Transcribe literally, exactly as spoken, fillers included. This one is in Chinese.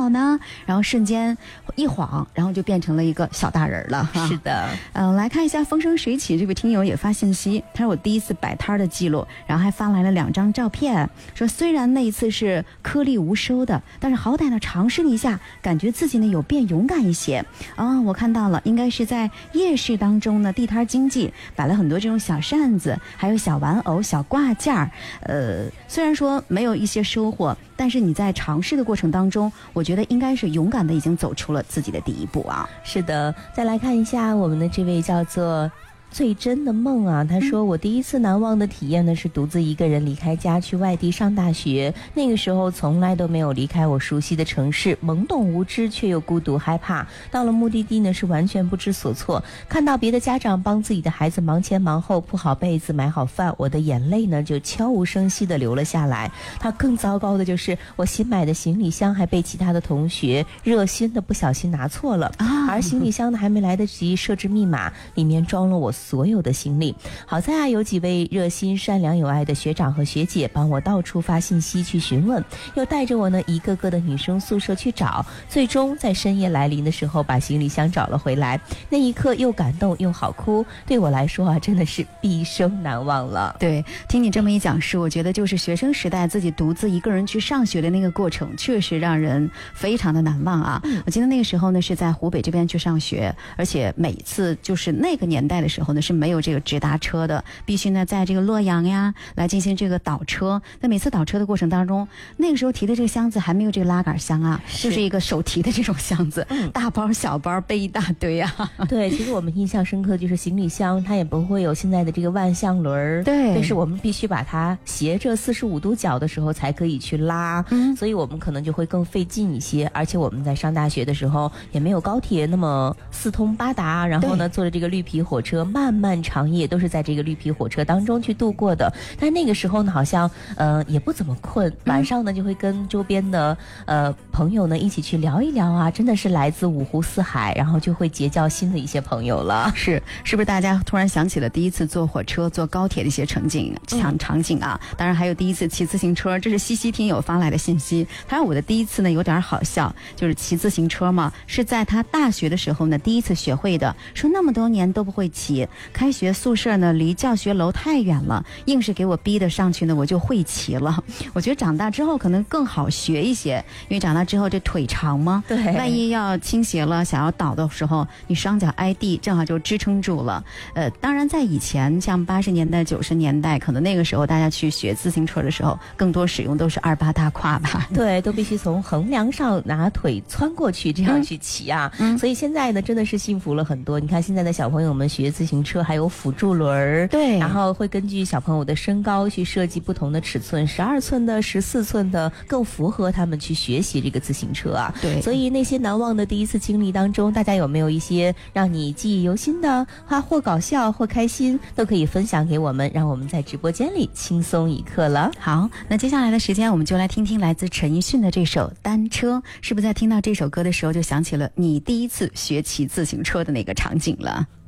好呢？然后瞬间一晃，然后就变成了一个小大人了。 是的， 嗯、呃，来看一下风生水起这位听友也发信息，他说我第一次摆摊的记录，然后还发来了两张照片，说虽然那一次是颗粒无收的，但是好歹呢尝试了一下，感觉自己呢有变勇敢一些啊、哦。我看到了，应该是在夜市当中呢，地摊经济摆了很多这种小扇子，还有小玩偶、小挂件。呃，虽然说没有一些收获，但是你在尝试的过程当中，我觉得应该是勇敢的已经走出了自己的第一步啊。 是的，再来看一下我们的这位叫做最真的梦啊，他说我第一次难忘的体验呢是独自一个人离开家去外地上大学，那个时候从来都没有离开我熟悉的城市，懵懂无知却又孤独害怕，到了目的地呢是完全不知所措，看到别的家长帮自己的孩子忙前忙后铺好被子买好饭，我的眼泪呢就悄无声息地流了下来。他更糟糕的就是我新买的行李箱还被其他的同学热心的不小心拿错了啊，而行李箱呢还没来得及设置密码，里面装了我所有的行李。好在啊有几位热心善良有爱的学长和学姐帮我到处发信息去询问，又带着我呢一个个的女生宿舍去找，最终在深夜来临的时候把行李箱找了回来。那一刻又感动又好哭，对我来说啊真的是毕生难忘了。 对，听你这么一讲述，我觉得就是学生时代自己独自一个人去上学的那个过程确实让人非常的难忘啊。嗯、我记得那个时候呢是在湖北这边去上学，而且每次就是那个年代的时候呢是没有这个直达车的，必须呢在这个洛阳呀来进行这个倒车。在每次倒车的过程当中，那个时候提的这个箱子还没有这个拉杆箱啊，是就是一个手提的这种箱子，嗯、大包小包背一大堆啊。 对，其实我们印象深刻就是行李箱它也不会有现在的这个万向轮， 对， 但是我们必须把它斜着四十五度角的时候才可以去拉，嗯、所以我们可能就会更费劲一些。而且我们在上大学的时候也没有高铁那么四通八达，然后呢坐着这个绿皮火车漫漫长夜都是在这个绿皮火车当中去度过的。但那个时候呢好像呃也不怎么困，晚上呢就会跟周边的呃朋友呢一起去聊一聊啊，真的是来自五湖四海，然后就会结交新的一些朋友了。 是是不是大家突然想起了第一次坐火车坐高铁的一些场景场场景啊？当然还有第一次骑自行车，这是西西听友发来的信息。他说我的第一次呢有点好笑，就是骑自行车嘛，是在他大学的时候呢第一次学会的，说那么多年都不会骑，开学宿舍呢离教学楼太远了，硬是给我逼得上去呢，我就会骑了。我觉得长大之后可能更好学一些，因为长大之后这腿长嘛， 对， 万一要倾斜了想要倒的时候，你双脚挨地正好就支撑住了。呃，当然在以前像八十年代九十年代，可能那个时候大家去学自行车的时候更多使用都是二八大胯吧， 对，都必须从横梁上拿腿穿过去这样去骑啊、嗯、所以现在呢真的是幸福了很多。你看现在的小朋友们学自行车还有辅助轮， 对， 然后会根据小朋友的身高去设计不同的尺寸，十二寸的十四寸的更符合他们去学习这个自行车啊。 对， 所以那些难忘的第一次经历当中，大家有没有一些让你记忆犹新的啊，或搞笑或开心，都可以分享给我们，让我们在直播间里轻松一刻了。 好，那接下来的时间我们就来听听来自陈奕迅的这首单车。是不是在听到这首歌的时候就想起了你第一次学骑自行车的那个场景了？